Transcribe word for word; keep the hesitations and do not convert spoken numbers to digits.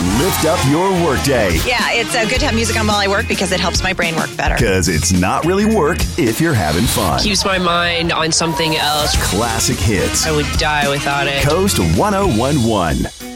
lift up your workday. Yeah, it's uh, good to have music on while I work because it helps my brain work better. Because it's not really work if you're having fun. Keeps my mind on something else. Classic hits. I would die without it. Coast one oh one one.